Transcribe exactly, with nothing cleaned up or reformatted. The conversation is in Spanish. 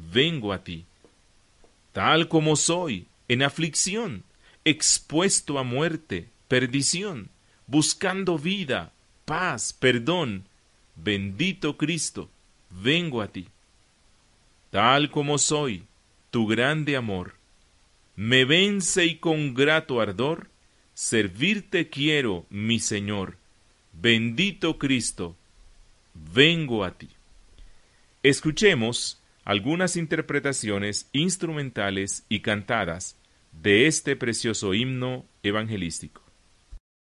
vengo a ti. Tal como soy, en aflicción, expuesto a muerte, perdición, buscando vida, paz, perdón, bendito Cristo, vengo a ti. Tal como soy, tu grande amor me vence y con grato ardor, servirte quiero, mi Señor, bendito Cristo, vengo a ti. Escuchemos algunas interpretaciones instrumentales y cantadas de este precioso himno evangelístico.